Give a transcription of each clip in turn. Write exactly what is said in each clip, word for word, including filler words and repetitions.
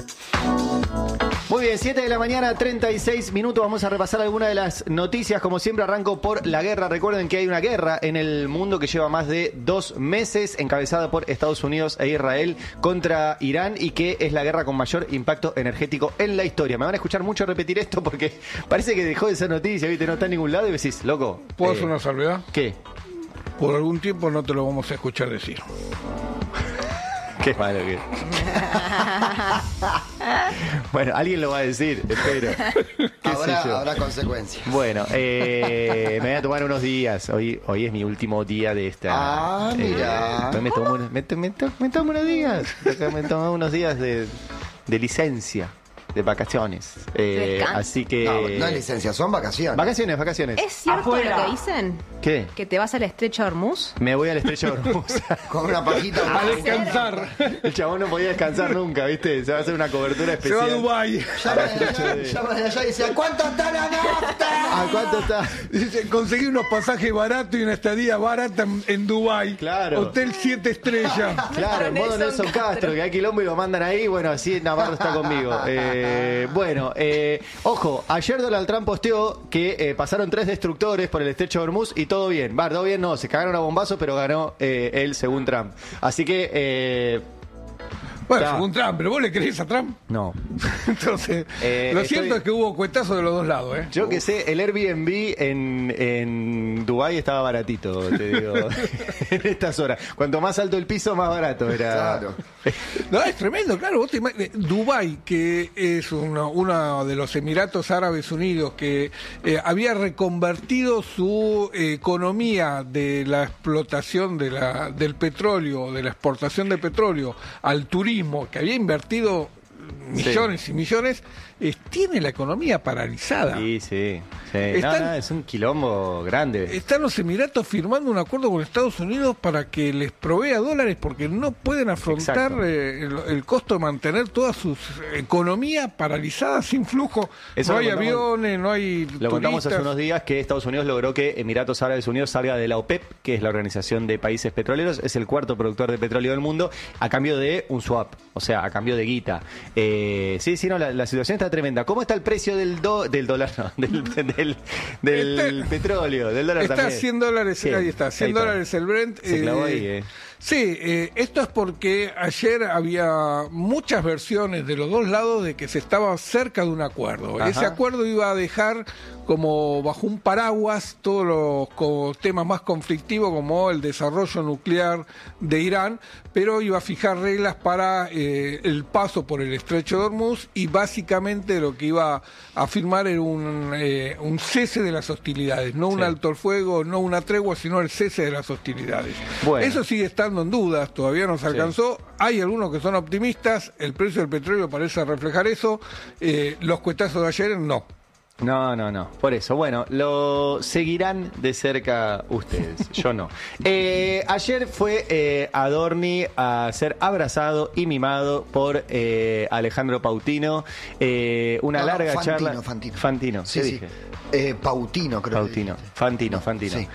Muy bien, siete de la mañana, treinta y seis minutos. Vamos a repasar algunas de las noticias. Como siempre, arranco por la guerra. Recuerden que hay una guerra en el mundo que lleva más de dos meses, encabezada por Estados Unidos e Israel contra Irán, y que es la guerra con mayor impacto energético en la historia. Me van a escuchar mucho repetir esto porque parece que dejó de ser noticia, ¿viste? No está en ningún lado y decís, loco. ¿Puedo eh, hacer una salvedad? ¿Qué? Por algún tiempo no te lo vamos a escuchar decir. Qué malo que. Bueno, alguien lo va a decir, espero. ¿Qué Habrá, sé yo? habrá consecuencias. Bueno, eh, me voy a tomar unos días. Hoy hoy es mi último día de esta. Ah, mira. Eh, me, tomo, unos- me, to- me to- me tomo unos días. Me tomo unos días de, de licencia, de vacaciones. Eh, Descanso. así que. No, no es licencia, son vacaciones. Vacaciones, vacaciones. ¿Es cierto lo que dicen? ¿Qué? ¿Que te vas al estrecho de Hormuz? Me voy al estrecho de Hormuz. Con una pajita. A descansar. El chabón no podía descansar nunca, ¿viste? Se va a hacer una cobertura Se va especial. a Dubái. Llama de allá, llama de allá y dice, ¿a cuánto está la nafta? ¿A cuánto está? Dice, conseguí unos pasajes baratos y una estadía barata en, en Dubái. Claro. Hotel siete estrellas. Claro, en modo Nelson Nelson Castro. Castro, que hay quilombo y lo mandan ahí. Bueno, así Navarro está conmigo. Eh, bueno, eh, ojo, ayer Donald Trump posteó que eh, pasaron tres destructores por el estrecho de Hormuz y todo bien. Va, todo bien no, se cagaron a bombazos, pero ganó eh, él según Trump. Así que, eh, Bueno, Está. según Trump, pero vos le creés a Trump. no. Entonces, Eh, lo estoy- cierto es que hubo cuetazos de los dos lados, ¿eh? Yo que sé, el Airbnb en, en Dubái estaba baratito, te digo, en estas horas. Cuanto más alto el piso, más barato era. Claro. No, es tremendo, claro. Vos te ima- eh, Dubái, que es uno, uno de los Emiratos Árabes Unidos, que eh, había reconvertido su eh, economía de la explotación de la, del petróleo, de la exportación de petróleo, al turismo, que había invertido millones y millones, eh, tiene la economía paralizada. Sí, sí. sí. No, Están- no, es un quilombo grande. Están los Emiratos firmando un acuerdo con Estados Unidos para que les provea dólares porque no pueden afrontar Exacto. eh, el, el costo de mantener toda su economía paralizada sin flujo. Eso no lo hay contamos- aviones, no hay Lo contamos hace turistas. unos días que Estados Unidos logró que Emiratos Árabes Unidos salga de la OPEP, que es la Organización de Países Petroleros, es el cuarto productor de petróleo del mundo, a cambio de un swap, o sea, a cambio de guita. Eh, sí, sí, no, la, la situación está tremenda. ¿Cómo está el precio del do- del dólar? No, del, del, del Está- petróleo, del dólar Está también. a cien dólares, Sí, ahí está, cien ahí está. dólares el Brent. Se clavó ahí, eh. Sí, eh, esto es porque ayer había muchas versiones de los dos lados de que se estaba cerca de un acuerdo. Ajá. Ese acuerdo iba a dejar como bajo un paraguas todos los co- temas más conflictivos como el desarrollo nuclear de Irán, pero iba a fijar reglas para eh, el paso por el estrecho de Hormuz y básicamente lo que iba a firmar era un, eh, un cese de las hostilidades, no un Sí. alto el fuego, no una tregua, sino el cese de las hostilidades. Bueno. Eso sigue estando en dudas, todavía no se alcanzó. Hay algunos que son optimistas, el precio del petróleo parece reflejar eso, eh, los cuetazos de ayer no. No, no, no. Por eso, bueno, lo seguirán de cerca ustedes. Yo no. Eh, ayer fue eh, Adorni a ser abrazado y mimado por eh, Alejandro Pautino. Eh, una No, no, larga Fantino, charla. Fantino. Fantino. Sí, ¿qué sí. dije? Eh, Pautino, creo Pautino. que dijiste. Fantino, No, Fantino. sí.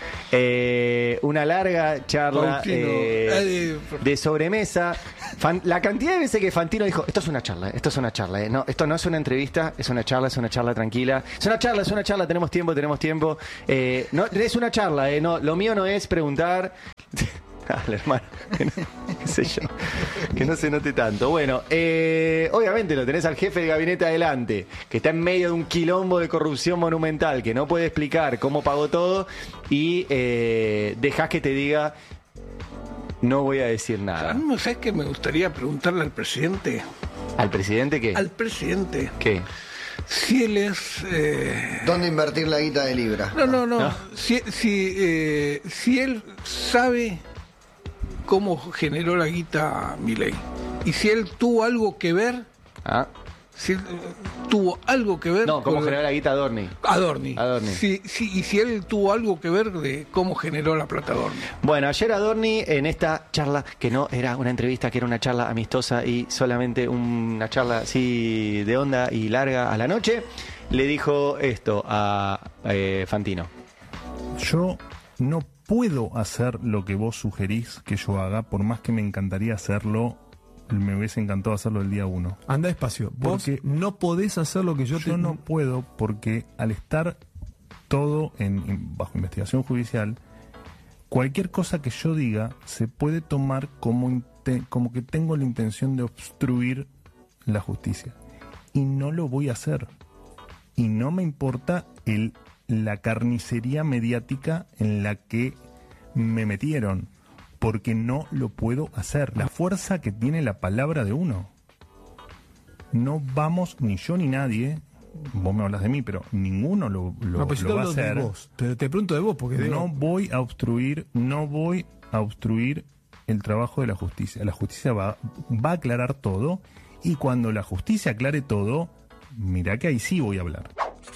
Eh, una larga charla Pautino. eh, Eh, de sobremesa. Fan- la cantidad de veces que Fantino dijo, esto es una charla, esto es una charla, eh. no, esto no es una entrevista, es una charla, es una charla tranquila. Es una charla, es una charla, tenemos tiempo, tenemos tiempo. Eh, no, es una charla, eh, no, lo mío no es preguntar. Dale, hermano, que no, qué sé yo, que no se note tanto. Bueno, eh, obviamente lo tenés al jefe de gabinete adelante, que está en medio de un quilombo de corrupción monumental, que no puede explicar cómo pagó todo, y eh, dejás que te diga, no voy a decir A nada. mí, ¿no sabes qué me gustaría preguntarle al presidente? ¿Al presidente qué? Al presidente, ¿Qué? si él es... eh, ¿Dónde invertir la guita de Libra? No, no, no. No. Si, si, eh, si él sabe cómo generó la guita Milei y si él tuvo algo que ver, Ah, si él, eh, tuvo algo que ver no, como con generar la guita Adorni. Adorni. Adorni. Si, si, y si él tuvo algo que ver de cómo generó la plata Adorni. Bueno, ayer Adorni en esta charla, que no era una entrevista, que era una charla amistosa y solamente una charla así de onda y larga a la noche, le dijo esto a eh, Fantino. Yo no puedo hacer lo que vos sugerís que yo haga, por más que me encantaría hacerlo me hubiese encantado hacerlo el día uno. Anda despacio. Vos Porque- no podés hacer lo que yo te... Yo no puedo porque al estar todo en, en- bajo investigación judicial, cualquier cosa que yo diga se puede tomar como, inte- como que tengo la intención de obstruir la justicia. Y no lo voy a hacer. Y no me importa el, la carnicería mediática en la que me metieron, porque no lo puedo hacer. La fuerza que tiene la palabra de uno. No vamos, ni yo ni nadie, vos me hablas de mí, pero ninguno lo, lo, No, pues yo lo te va a hablo de hacer. vos. Pero te pregunto de vos, porque digo, No voy a obstruir, no voy a obstruir el trabajo de la justicia. La justicia va, va a aclarar todo, y cuando la justicia aclare todo, mirá que ahí sí voy a hablar.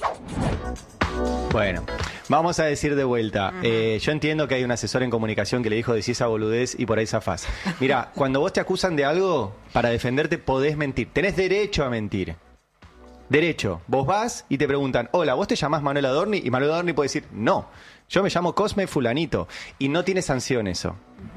Bueno, vamos a decir de vuelta. Eh, yo entiendo que hay un asesor en comunicación que le dijo decís esa boludez y por ahí zafás. Mirá, cuando vos te acusan de algo, para defenderte podés mentir. Tenés derecho a mentir. Derecho. Vos vas y te preguntan, hola, ¿vos te llamás Manuel Adorni? Y Manuel Adorni puede decir, no, yo me llamo Cosme Fulanito. Y no tiene sanción eso.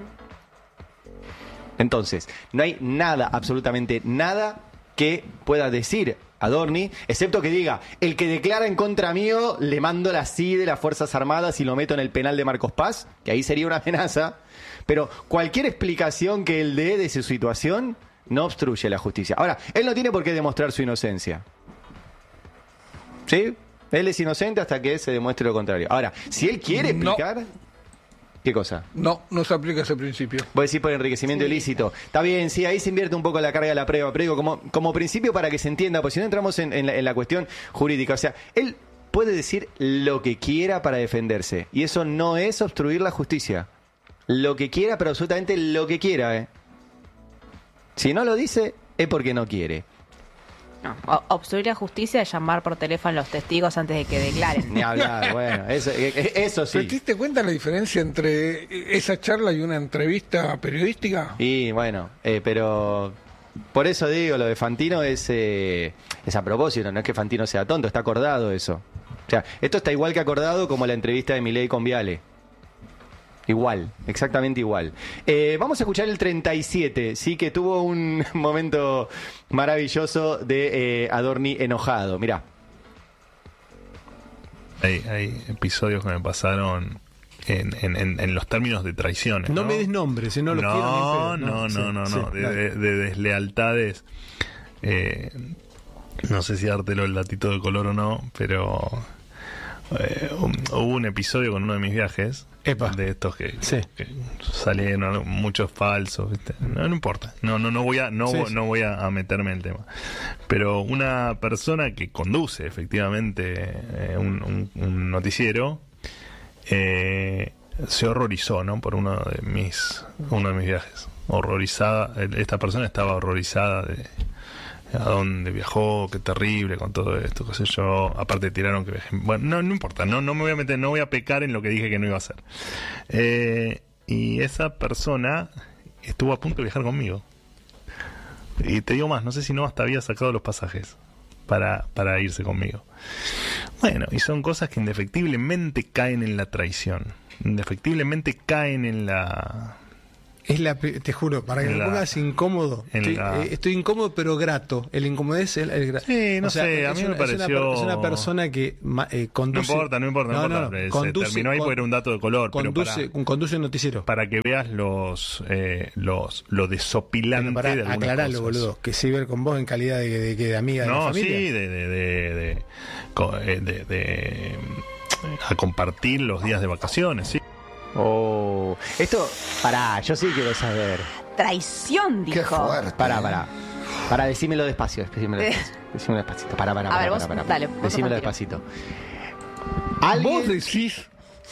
Entonces, no hay nada, absolutamente nada que pueda decir Adorni, excepto que diga, el que declara en contra mío, le mando la C I de las Fuerzas Armadas y lo meto en el penal de Marcos Paz, que ahí sería una amenaza. Pero cualquier explicación que él dé de su situación no obstruye la justicia. Ahora, él no tiene por qué demostrar su inocencia. ¿Sí? Él es inocente hasta que se demuestre lo contrario. Ahora, si él quiere No. explicar... ¿Qué cosa? No, no se aplica ese principio. Vos decís por enriquecimiento ilícito. Está bien, sí, ahí se invierte un poco la carga de la prueba, pero digo, como, como principio para que se entienda, porque si no entramos en, en, la, en la cuestión jurídica. O sea, él puede decir lo que quiera para defenderse, y eso no es obstruir la justicia. Lo que quiera, pero absolutamente lo que quiera, ¿eh? Si no lo dice, es porque no quiere. No, o- obstruir la justicia es llamar por teléfono a los testigos antes de que declaren. Ni hablar, bueno, eso, eh, eso ¿Pero sí. te diste cuenta la diferencia entre esa charla y una entrevista periodística? Y bueno, eh, pero por eso digo, lo de Fantino es, eh, es a propósito, no es que Fantino sea tonto, está acordado eso. O sea, esto está igual que acordado como la entrevista de Milei con Viale. Igual, exactamente igual. Eh, vamos a escuchar el treinta y siete, sí, que tuvo un momento maravilloso de eh, Adorni enojado. Mirá. Hay, hay episodios que me pasaron en, en, en, en los términos de traiciones. no, No, me des nombres, si no los quiero ni en no, pedo. no, Sí, no, no, sí, no, de, dale. de- de deslealtades. Eh, no sé si dártelo el datito de color o no, pero eh, un- hubo un episodio con uno de mis viajes. Epa. De estos que, Sí. que salieron muchos falsos, ¿viste? No, no importa. No, no, no voy a, no, Sí, vo- sí. no voy a, a meterme en el tema. Pero una persona que conduce efectivamente eh, un, un- un noticiero eh, se horrorizó, ¿no? Por uno de mis, uno de mis viajes. Horrorizada. el- Esta persona estaba horrorizada de a dónde viajó, qué terrible con todo esto, qué sé yo. Aparte tiraron que viajé. Bueno, no, no importa, no, no me voy a meter, no voy a pecar en lo que dije que no iba a hacer. Eh, y esa persona estuvo a punto de viajar conmigo. Y te digo más, no sé si no hasta había sacado los pasajes para, para irse conmigo. Bueno, y son cosas que indefectiblemente caen en la traición. Indefectiblemente caen en la... Es la, pri- te juro, para que En me la- pongas incómodo. en Estoy, la- eh, estoy incómodo pero grato. El incomodez es el, el gra- Sí, no sé, a es mí me una- es una pareció- per- Es una persona que ma- eh, No conduce... importa, no importa, no, importa. Se conduce- terminó ahí con- porque era un dato de color. Conduce, pero para, un conduce un noticiero. para que veas los, eh, los lo desopilante Pero para de algunas aclararlo, cosas. boludo. Que se ver con vos en calidad de, de, de, de amiga de la No, familia. sí, de, de, de, de, co- eh, de- de, mm, a compartir los días de vacaciones, sí. Oh, esto, pará, yo sí quiero saber. Traición, Qué dijo. fuerte. Pará, pará. Pará, decímelo despacio, decímelo despacio. Decímelo despacito. Pará, pará, A pará, ver, pará, vos, pará. dale, vos sos Decímelo Fantino. despacito. ¿Alguien- Vos decís,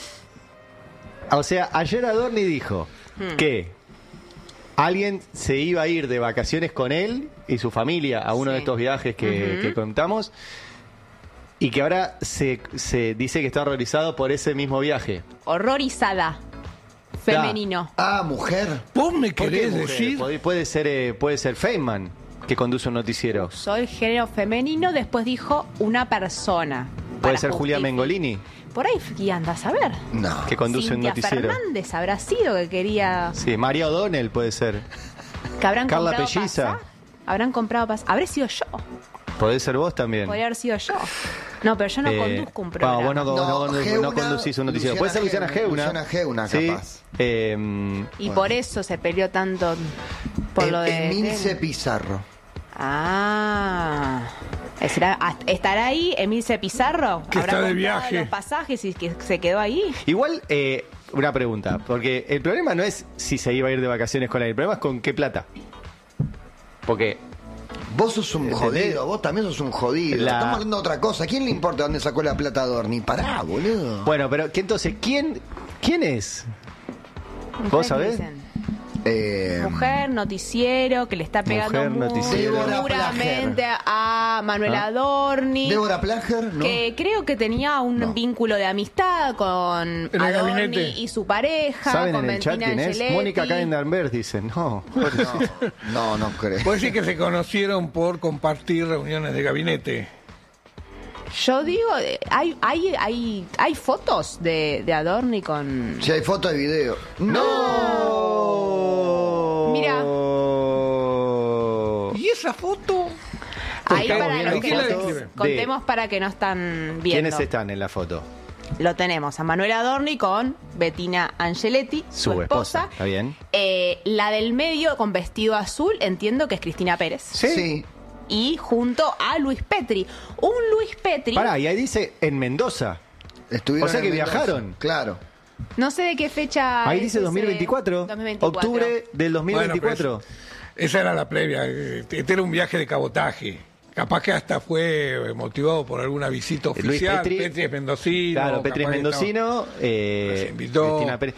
O sea, ayer Adorni dijo que alguien se iba a ir de vacaciones con él y su familia a uno Sí. de estos viajes que, Ujú. que contamos, y que ahora se, se dice que está horrorizado por ese mismo viaje. Horrorizada. Femenino. Ah, mujer. vos me ¿Por qué querés mujer? decir... Puede, puede ser eh, puede ser Feynman, que conduce un noticiero. Soy género femenino, después dijo una persona. Puede Para ser Julia justificar. Mengolini, Por ahí y anda a saber. No. que conduce un Cintia noticiero. Fernández habrá sido que quería. Sí, María O'Donnell puede ser. Que habrán Carla comprado Pelliza. pasaje. Habrán comprado pasaje. Habré sido yo. Podés ser vos también. Podría haber sido yo. No, pero yo no Eh, conduzco un programa. No, vos no, no, No, no, no Geuna, conducís un noticiero. Puede ser Luciana Luciana Geuna. Luciana Geuna, Sí. capaz. Eh, Y por eso se peleó tanto por Em- lo de... Emilce Pizarro. Ah. ¿Será- ¿Estará ahí Emilce Pizarro? Que ¿Habrá está de comprado viaje. los pasajes y que se quedó ahí? igual, eh, una pregunta. Porque el problema no es si se iba a ir de vacaciones con él. El problema es con qué plata. Porque Vos sos un ¿Entendés? jodido, vos también sos un jodido. La- Estamos hablando de otra cosa. ¿A quién le importa dónde sacó la plata Adorni? Pará, boludo. Bueno, pero ¿qué, entonces, ¿quién, quién es? ¿Vos ¿Ustedes sabés? qué dicen? Eh, Mujer, noticiero, que le está pegando Mujer, muy noticiero. Débora duramente a Manuel ¿Ah? Adorni. Débora Plager, ¿no? Que creo que tenía un No. vínculo de amistad con En el Adorni gabinete. y su pareja, ¿Saben con en el chat Bettina quién es? Angeletti. Mónica Caendarberg dice. No. No, no, no creo. Puede decir que se conocieron por compartir reuniones de gabinete. Yo digo, eh, hay hay hay hay fotos de, de Adorni con... Si hay foto y video. ¡No! Mira. ¿Y esa foto? Ahí Estamos para viendo los que ¿quién la nos- describe? contemos para que no están viendo. ¿Quiénes están en la foto? Lo tenemos a Manuel Adorni con Bettina Angeletti, su, Su esposa, esposa. ¿está bien? Eh, la del medio con vestido azul, entiendo que es Cristina Pérez. Sí. Y junto a Luis Petri. Un Luis Petri, Pará, y ahí dice en Mendoza. Estuvieron O sea que en Mendoza. viajaron. Claro. no sé de qué fecha. Ahí es dice ese- dos mil veinticuatro. dos mil veinticuatro. Octubre del dos mil veinticuatro. Bueno, pero esa era la previa. Este era un viaje de cabotaje. Capaz que hasta fue motivado por alguna visita Luis oficial. Petri. Petri es mendocino. Claro, Petri es capaz que mendocino. Eh, Los invitó. Cristina Pérez.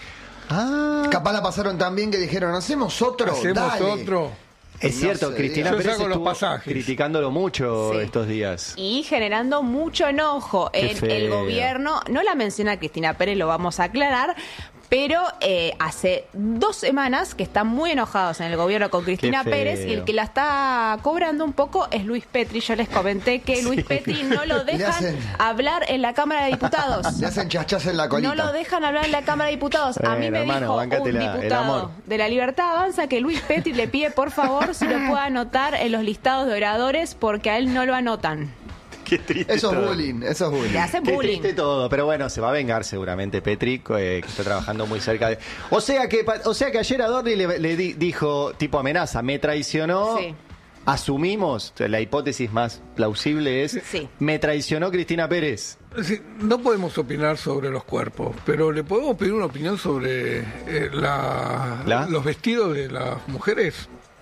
Ah, Capaz la pasaron tan bien que dijeron, hacemos otro, Hacemos dale. otro. es no cierto, sé, Cristina yo Pérez saco los estuvo pasajes. criticándolo mucho Sí. estos días. Y generando mucho enojo Qué en feo. el gobierno. No la menciona Cristina Pérez, lo vamos a aclarar. Pero eh, hace dos semanas que están muy enojados en el gobierno con Cristina Qué Pérez y el feo. que la está cobrando un poco es Luis Petri. Yo les comenté que Luis Petri no lo Le dejan hacen- hablar en la Cámara de Diputados. Le hacen chachas en la colita. No lo dejan hablar en la Cámara de Diputados. A mí Bueno, me hermano, dijo un bancátela, el diputado amor. de la Libertad Avanza que Luis Petri le pide por favor si lo pueda anotar en los listados de oradores porque a él no lo anotan. Qué triste. Eso es todo. bullying, eso es bullying. Le hacen Qué bullying. triste todo, pero bueno, se va a vengar seguramente Petri, eh, que está trabajando muy cerca de... O sea que, pa- o sea que ayer Adorni le, le di- dijo, tipo amenaza, me traicionó, Sí. asumimos, la hipótesis más plausible es, Sí. me traicionó Cristina Pérez. Sí, no podemos opinar sobre los cuerpos, pero le podemos pedir una opinión sobre eh, la, ¿La? los vestidos de las mujeres.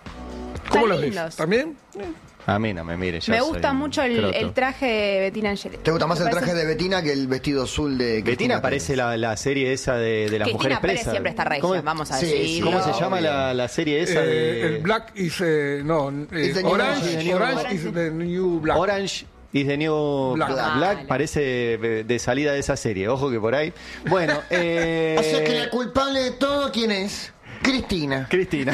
¿Cómo Están los ves? lindos. ¿También? A mí no me mire, ya Me soy gusta un mucho el, croto. el traje de Bettina Angeletti. ¿Te gusta más Me el parece- traje de Bettina que el vestido azul de Cristina Bettina Pérez? parece la, la serie esa de, de las Cristina mujeres Pérez presas. siempre está regia, ¿Cómo, vamos a Sí, decir. sí, ¿Cómo no, se llama obvio. la, la serie esa Eh, de el Black is... eh, no, eh, Is the new Orange, Orange. Orange is the New Black. Orange is the New Black. Black? Vale. Parece de, de salida de esa serie. Ojo que por ahí. Bueno, eh, O sea que la culpable de todo, ¿quién es? Cristina. Cristina.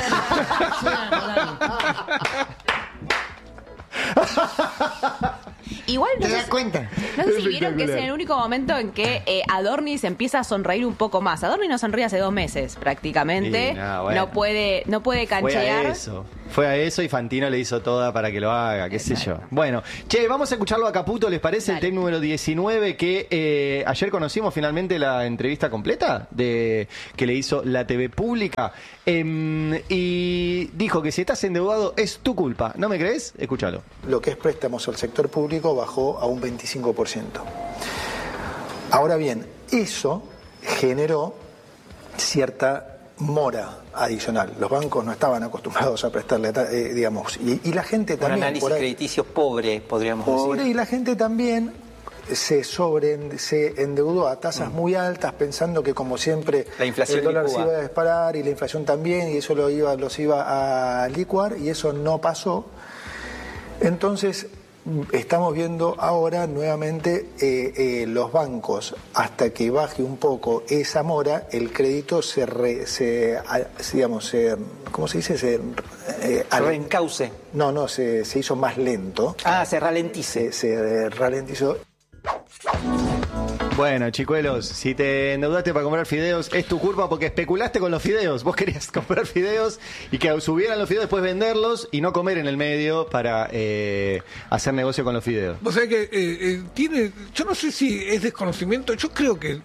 Igual no ¿Te sé, das si- cuenta? no sé si vieron que es el único momento en que eh, Adorni se empieza a sonreír un poco más. Adorni no sonríe hace dos meses prácticamente. Y, no, bueno. No puede, no puede Fue a canchear. eso. Fue a eso y Fantino le hizo toda para que lo haga, qué sé yo. Bueno, che, vamos a escucharlo a Caputo, ¿les parece? Dale. El tema número diecinueve, que eh, ayer conocimos finalmente la entrevista completa de que le hizo la T V pública. Em, y dijo que si estás endeudado es tu culpa. ¿No me crees? Escúchalo. Lo que es préstamos al sector público bajó a un veinticinco por ciento. Ahora bien, eso generó cierta mora adicional. Los bancos no estaban acostumbrados a prestarle, eh, digamos, y, y la gente Un también... análisis por ahí- crediticio pobre, podríamos pobre, decir. y la gente también se sobre se endeudó a tasas muy altas pensando que como siempre La inflación el dólar se licúa. iba a disparar y la inflación también y eso lo iba, los iba a licuar y eso no pasó. Entonces estamos viendo ahora nuevamente eh, eh, los bancos, hasta que baje un poco esa mora, el crédito se, re- se a- digamos, se, ¿cómo se dice? Se, eh, al- Reencauce. no, no, se, se hizo más lento, Ah, se ralentice. se, se ralentizó. Bueno, chicuelos, si te endeudaste para comprar fideos, es tu culpa porque especulaste con los fideos. Vos querías comprar fideos y que subieran los fideos, después venderlos y no comer en el medio para eh, hacer negocio con los fideos. O sea que eh, eh, tiene, yo no sé si es desconocimiento, yo creo que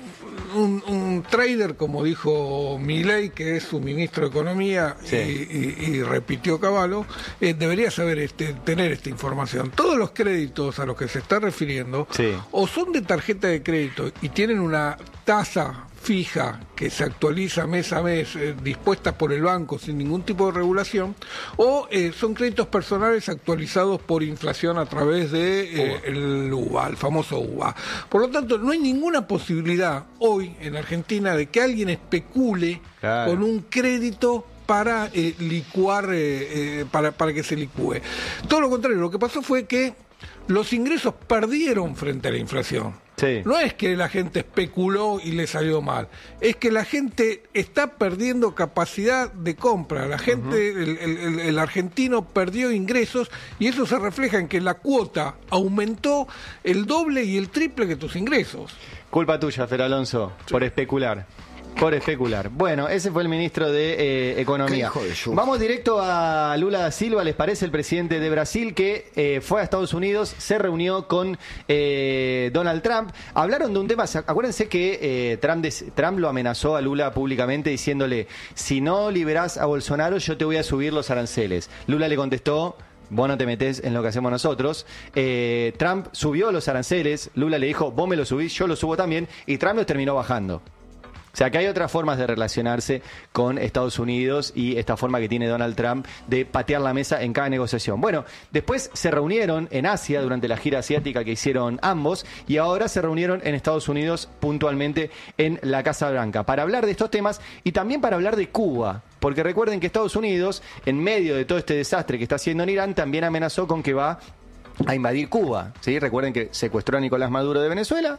un, un trader, como dijo Milei, que es su ministro de Economía, Sí. y, y, y repitió Cavallo, eh, debería saber este, tener esta información. Todos los créditos a los que se está refiriendo, Sí. o son de tarjeta de crédito y tienen una tasa fija que se actualiza mes a mes, eh, dispuesta por el banco sin ningún tipo de regulación, o eh, son créditos personales actualizados por inflación a través de eh, el U V A, el famoso U V A. Por lo tanto, no hay ninguna posibilidad hoy en Argentina de que alguien especule Claro. con un crédito para eh, licuar, eh, eh, para, para que se licúe. Todo lo contrario, lo que pasó fue que los ingresos perdieron frente a la inflación. Sí. No es que la gente especuló y le salió mal, es que la gente está perdiendo capacidad de compra, la gente, uh-huh. el, el, el argentino perdió ingresos y eso se refleja en que la cuota aumentó el doble y el triple que tus ingresos. Culpa tuya, Fer Alonso, sí. por especular. Por especular. Bueno, ese fue el ministro de eh, Economía. Hijo de su... Vamos directo a Lula da Silva, ¿les parece? El presidente de Brasil que eh, fue a Estados Unidos, se reunió con eh, Donald Trump. Hablaron de un tema, acuérdense que eh, Trump, des, Trump lo amenazó a Lula públicamente diciéndole, si no liberás a Bolsonaro yo te voy a subir los aranceles. Lula le contestó, vos no te metés en lo que hacemos nosotros. Eh, Trump subió los aranceles, Lula le dijo, vos me los subís, yo los subo también, y Trump los terminó bajando. O sea, que hay otras formas de relacionarse con Estados Unidos y esta forma que tiene Donald Trump de patear la mesa en cada negociación. Bueno, después se reunieron en Asia durante la gira asiática que hicieron ambos y ahora se reunieron en Estados Unidos puntualmente en la Casa Blanca para hablar de estos temas y también para hablar de Cuba. Porque recuerden que Estados Unidos, en medio de todo este desastre que está haciendo en Irán, también amenazó con que va a invadir Cuba. ¿Sí? Recuerden que secuestró a Nicolás Maduro de Venezuela,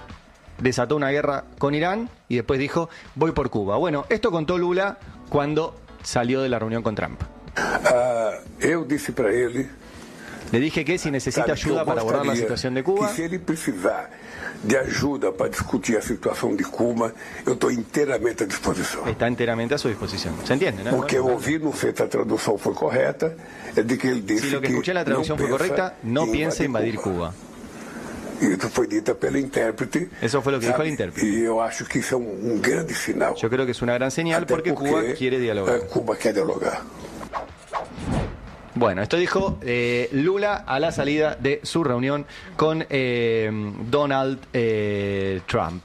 desató una guerra con Irán y después dijo, voy por Cuba. Bueno, esto contó Lula cuando salió de la reunión con Trump. Uh, eu disse para ele, le dije que si necesita ayuda para abordar la situación de Cuba, que si ele precisar de ayuda para discutir a situación de Cuba, eu estou inteiramente a disposición. Está enteramente a su disposición. ¿Se entiende, no? Porque eu ouvi, não sei se a tradução foi correta, é de que ele disse si lo que escuché en la traducción fue correcta, no piensa invadir Cuba. Cuba. Isso foi dita pela intérprete. Eso fue lo que sabe? dijo el intérprete. Y yo acho que eso es un, un gran sinal. Yo creo que es una gran señal porque, porque Cuba quiere dialogar. Cuba quiere dialogar. Bueno, esto dijo eh, Lula a la salida de su reunión con eh, Donald eh, Trump.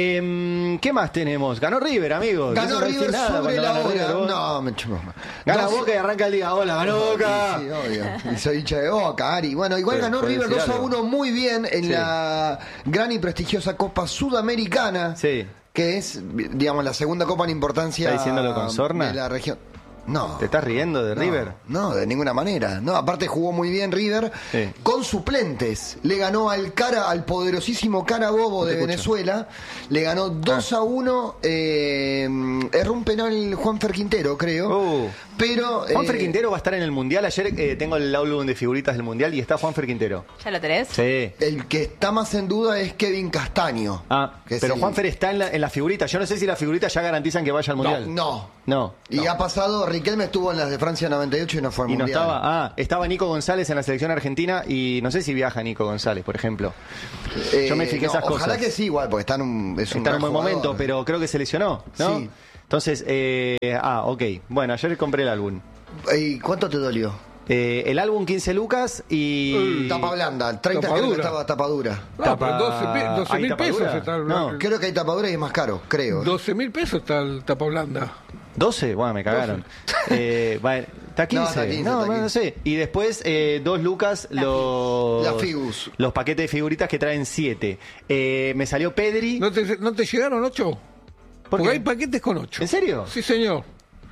Eh, ¿Qué más tenemos? Ganó River, amigos. Ganó no River sobre la hora. River, no, me chupo. Gana dos... Boca y arranca el día. Hola, ganó Boca. Sí, sí, obvio. Y soy hincha de Boca, Ari. Bueno, igual Pero, ganó River dos a uno muy bien en sí. la gran y prestigiosa Copa Sudamericana. Sí. Que es, digamos, la segunda copa en importancia. ¿Está diciéndolo con sorna? De la región. No. ¿Te estás riendo de no, River? No, de ninguna manera. No, aparte jugó muy bien River sí. con suplentes. Le ganó al cara, al poderosísimo Carabobo de Venezuela. Le ganó dos a uno. Eh, erró un penal Juanfer Quintero, creo. Uh. Pero Juanfer eh, Quintero va a estar en el Mundial. Ayer eh, tengo el álbum de figuritas del Mundial y está Juanfer Quintero. ¿Ya lo tenés? Sí. El que está más en duda es Kevin Castaño. Ah, pero el... Juanfer está en la, en la figurita. Yo no sé si las figuritas ya garantizan que vaya al Mundial. No. No. Y no. ha pasado, Riquelme estuvo en las de Francia noventa y ocho y no fue al y Mundial. No estaba, ah, estaba Nico González en la selección argentina y no sé si viaja Nico González, por ejemplo. Eh, Yo me fijé no, esas cosas. Ojalá que sí, igual, porque está en un, es un está en un buen jugador. momento, pero creo que se lesionó, ¿no? Sí. Entonces, eh, ah, ok. Bueno, ayer compré el álbum. ¿Y cuánto te dolió? Eh, el álbum quince lucas y... Tapa blanda, treinta Tapa creo que dura. estaba tapa dura. No, Tapa- pero doce ¿Hay mil tapa pesos dura? está el No. Creo que hay tapa dura y es más caro, creo. doce mil pesos está el tapa blanda. ¿doce? Bueno, me cagaron. Eh, vale, está quince. No, está quince, No, está bueno, no quince. sé. Y después, eh, dos lucas, los... La Figus. Los paquetes de figuritas que traen siete. Eh, me salió Pedri. ¿No te, no te llegaron ocho? ¿Por Porque qué? hay paquetes con ocho. ¿En serio? Sí, señor.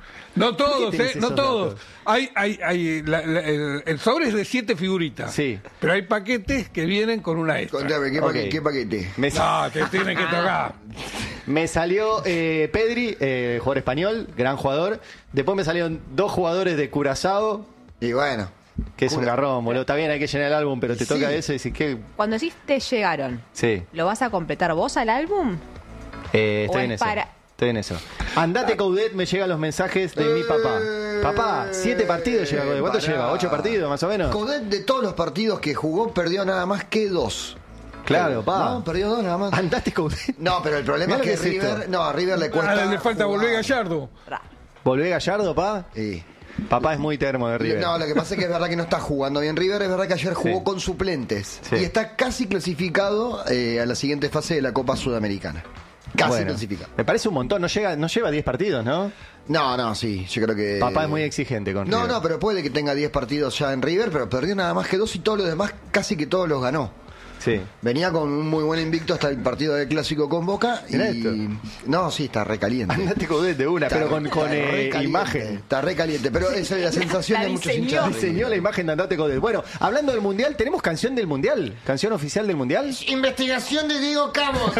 No todos, tenés ¿eh? No esos todos. datos? Hay, hay, hay, la- la- el, el sobre es de siete figuritas. Sí. Pero hay paquetes que vienen con una extra. Contame, ¿qué, Ok. paquete, ¿qué paquete? Me, No, te tienen que tocar. me salió eh, Pedri, eh, jugador español, gran jugador. Después me salieron dos jugadores de Curazao. Y bueno, Que es un garrón, boludo. Está bien, hay que llenar el álbum, pero te Sí. toca eso y decís que... Cuando decís te llegaron, Sí, ¿lo vas a completar vos al álbum? eh, estoy O en es eso. para- Estoy en eso. Andate, Coudet, me llegan los mensajes de mi papá. Papá, siete partidos lleva Coudet. ¿Cuánto Pará. lleva? ¿Ocho partidos, más o menos? Coudet, de todos los partidos que jugó, perdió nada más que dos. Claro, pa. No, perdió dos nada más. Andate, Coudet. No, pero el problema Mirá es que, lo que es River, esto. no, a River le cuesta. Ahora le falta jugar. volver Gallardo. Ra. ¿Volvé Gallardo, pa? Sí. Papá es muy termo de River. No, lo que pasa es que es verdad que no está jugando bien River, es verdad que ayer jugó Sí. con suplentes Sí. y está casi clasificado eh, a la siguiente fase de la Copa Sudamericana. Casi Bueno, clasificado. me parece un montón. No llega, no lleva diez partidos, ¿no? No, no, sí, yo creo que... Papá es muy exigente con No, River. no, pero puede que tenga diez partidos ya en River, pero perdió nada más que dos y todos los demás casi que todos los ganó. Sí. Venía con un muy buen invicto hasta el partido del Clásico con Boca y... Mirá esto. No, sí, está recaliente. Andate, Coudet de una, Está pero con, re- con está eh, re caliente, imagen. Está re caliente, pero esa es la sensación La de muchos diseñó. hinchas. de Diseñó River. la imagen de Andate, Coudet. Bueno, hablando del Mundial, ¿tenemos canción del Mundial? ¿Canción oficial del Mundial? Investigación de Diego Cabos.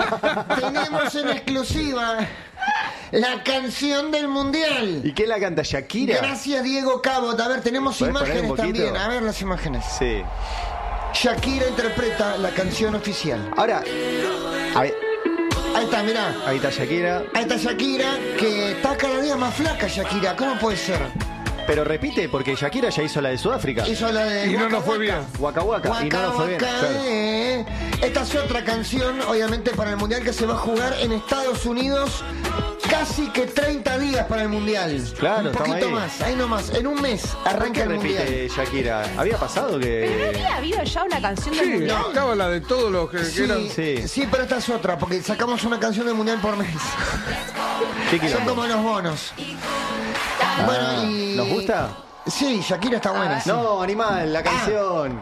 Tenemos en exclusiva la canción del Mundial. ¿Y qué la canta Shakira? Gracias, Diego Cabot. A ver, tenemos ¿Podés poner imágenes un poquito? también. A ver las imágenes. Sí. Shakira interpreta la canción oficial. Ahora, ahí, Ahí está, mirá. ahí está Shakira. Ahí está Shakira, que está cada día más flaca, Shakira. ¿Cómo puede ser? Pero repite, porque Shakira ya hizo la de Sudáfrica. Hizo la de Y no Waka nos fue Waka. bien. Waka Waka. Y no nos fue bien. Waka, Claro. eh. Esta es otra canción, obviamente, para el Mundial que se va a jugar en Estados Unidos. Casi que treinta días para el Mundial. Claro, un poquito estamos ahí. más, ahí nomás. En un mes ¿Por arranca qué el Mundial. repite Shakira? ¿Había pasado Pero no que...? había habido ya una canción del Sí, mundial. estaba la de todos los que, que Sí, eran. Sí. sí, pero esta es otra, porque sacamos una canción del Mundial por mes. ¿Qué Son quilombo? como los bonos. Ah, bueno, y... ¿nos gusta? Sí, Shakira está buena. sí. No, animal, la canción.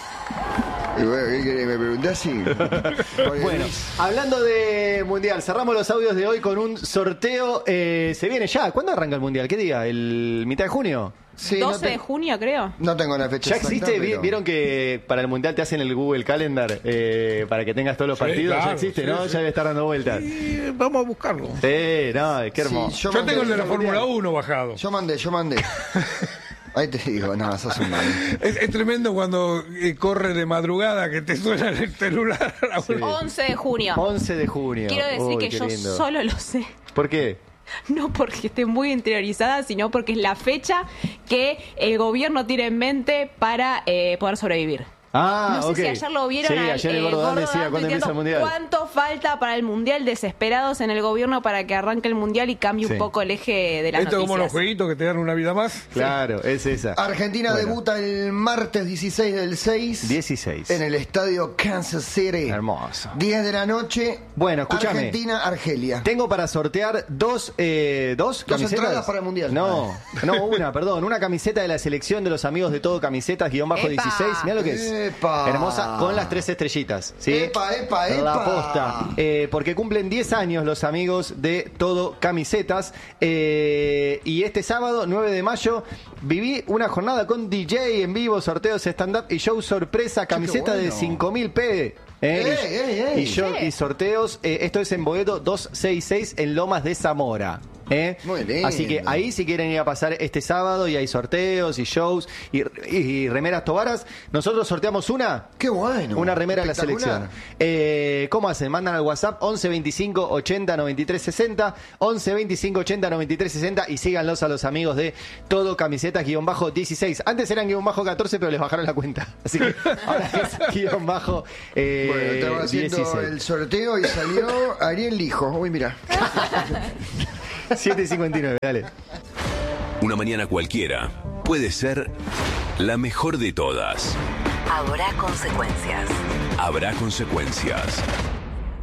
Y bueno, ¿qué querés? Me pregunté así. Bueno, hablando de Mundial, cerramos los audios de hoy con un sorteo. Eh, se viene ya. ¿Cuándo arranca el Mundial? ¿Qué día? ¿El mitad de junio? Sí, no, doce te- de junio, creo. no tengo la fecha ¿Ya exacta, existe? Vi- pero- ¿Vieron que para el Mundial te hacen el Google Calendar eh, para que tengas todos los Sí, partidos? Ya claro, existe, sí, ¿no? sí. Ya debe estar dando vueltas. Y vamos a buscarlo. Sí, no, qué hermoso. Sí, Yo mandé- tengo el de la yo Fórmula uno bajado. Yo mandé, yo mandé. Ahí te digo, no, sos un mal. Es, es tremendo cuando eh, corre de madrugada que te suena el celular. once de junio. once de junio. Quiero decir Uy, que qué yo lindo. solo lo sé. ¿Por qué? No porque esté muy interiorizada, sino porque es la fecha que el gobierno tiene en mente para eh, poder sobrevivir. Ah, No sé ok. si ayer lo vieron. Sí, al- ayer el eh, Gordo Dan Gordo decía Dan cuándo empieza el tuiteando, Mundial. ¿Cuánto falta para el Mundial? Desesperados en el gobierno para que arranque el Mundial y cambie Sí. un poco el eje de las Esto es como los noticias. jueguitos que te dan una vida más. Claro, es esa. Argentina Bueno. debuta el martes dieciséis del seis. dieciséis. En el estadio Kansas City. Hermoso. diez de la noche. Bueno, escúchame. Argentina, Argelia. Tengo para sortear dos, eh, dos camisetas. entradas para el Mundial. No, no, una, perdón. Una camiseta de la selección de los amigos de todo camisetas, guión bajo ¡Epa! dieciséis. Mirá lo que es. ¡Epa! Hermosa, con las tres estrellitas. ¿Sí? ¡Epa, epa, epa! La posta. Eh, porque cumplen diez años los amigos de todo camisetas. Eh, y este sábado, nueve de mayo, viví una jornada con D J en vivo, sorteos, stand-up y show sorpresa, camiseta bueno. de cinco mil pesos. Eh, y, Ey, ey, ey. y show- Sí. y sorteos, eh, esto es en Boedo doscientos sesenta y seis en Lomas de Zamora. ¿eh? Muy lindo. Así que ahí si quieren ir a pasar este sábado y hay sorteos y shows y, y- y remeras tobaras, nosotros sorteamos una. ¡Qué bueno! Una remera de la Espectacular. selección. Eh, ¿Cómo hacen? Mandan al WhatsApp once veinticinco ochenta noventa y tres sesenta, once veinticinco ochenta noventa y tres sesenta y síganlos a los amigos de todo camisetas guión bajo dieciséis. Antes eran guión bajo catorce, pero les bajaron la cuenta. Así que ahora es guión bajo eh, Bueno, estaba haciendo dieciséis. el sorteo y salió Ariel Lijo. Uy, mira. siete cincuenta y nueve, dale. Una mañana cualquiera puede ser la mejor de todas. Habrá consecuencias. Habrá consecuencias.